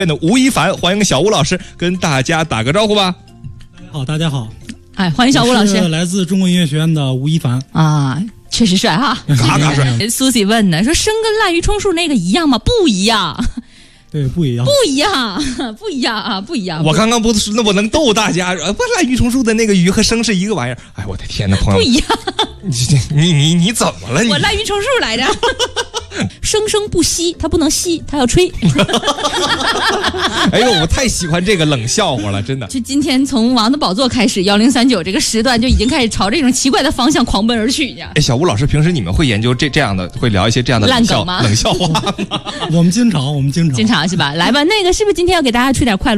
的吴亦凡，欢迎小吴老师跟大家打个招呼吧。 好，大家好， 哎，欢迎小吴老师。 我是来自中国音乐学院的吴亦凡啊，确实帅哈， 嘎嘎帅。 Susie 问呢，说生跟滥竽充数那个一样吗？不一样。 对，不一样， 不一样，不一样啊，不一样。 我刚刚不是，那我能逗大家？不，滥竽充数的那个鱼和生是一个玩意儿。哎，我的天哪，朋友， 不一样。 你怎么了？ 我滥竽充数来着。生生不息，它不能吸，它要吹。 哎呦，我太喜欢这个冷笑话了，真的。 就今天从王的宝座开始，1039这个时段就已经开始朝这种奇怪的方向狂奔而去呀。 哎，小吴老师，平时你们会研究这样的，会聊一些这样的烂梗吗？ 冷笑话吗？ 我们经常是吧？来吧，那个是不是今天要给大家吹点快乐？